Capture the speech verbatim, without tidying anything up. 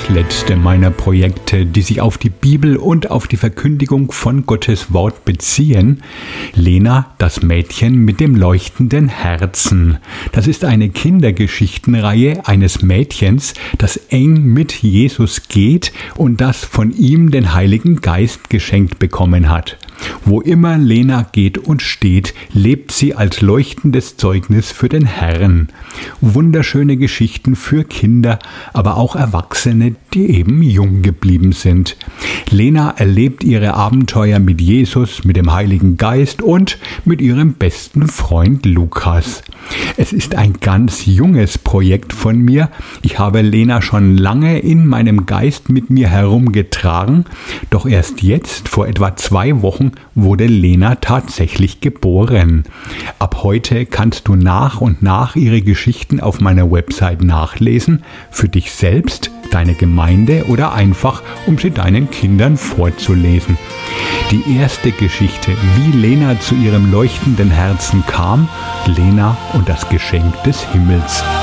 das letzte meiner Projekte, die sich auf die Bibel und auf die Verkündigung von Gottes Wort beziehen. Lena, das Mädchen mit dem leuchtenden Herzen. Das ist eine Kindergeschichtenreihe eines Mädchens, das eng mit Jesus geht und das von ihm den Heiligen Geist geschenkt bekommen hat. Wo immer Lena geht und steht, lebt sie als leuchtendes Zeugnis für den Herrn. Wunderschöne Geschichten für Kinder, aber auch Erwachsene, die eben jung geblieben sind. Lena erlebt ihre Abenteuer mit Jesus, mit dem Heiligen Geist und mit ihrem besten Freund Lukas. Es ist ein ganz junges Projekt von mir. Ich habe Lena schon lange in meinem Geist mit mir herumgetragen, doch erst jetzt, vor etwa zwei Wochen, wurde Lena tatsächlich geboren. Ab heute kannst du nach und nach ihre Geschichten auf meiner Website nachlesen, für dich selbst, deine Gemeinde oder einfach, um sie deinen Kindern vorzulesen. Die erste Geschichte, wie Lena zu ihrem leuchtenden Herzen kam, Lena und das Geschenk des Himmels.